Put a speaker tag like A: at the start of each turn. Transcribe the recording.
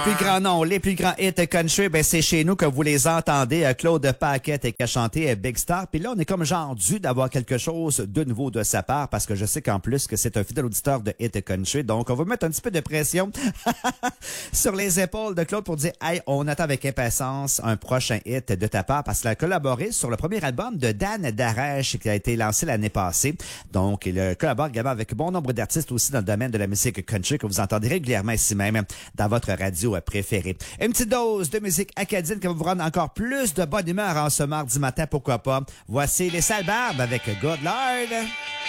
A: Plus grand nom, les plus grands hits country, ben c'est chez nous que vous les entendez. Claude Paquette qui a chanté Big Star. Puis là, on est comme genre dû d'avoir quelque chose de nouveau de sa part parce que je sais qu'en plus que c'est un fidèle auditeur de hits country. Donc, on va mettre un petit peu de pression sur les épaules de Claude pour dire, hey, on attend avec impatience un prochain hit de ta part parce qu'il a collaboré sur le premier album de Dan Darèche qui a été lancé l'année passée. Donc, il collabore également avec bon nombre d'artistes aussi dans le domaine de la musique country que vous entendez régulièrement ici même dans votre radio préférée. Une petite dose de musique acadienne qui va vous rendre encore plus de bonne humeur en ce mardi matin, pourquoi pas. Voici les Sales Barbes avec Good Lord.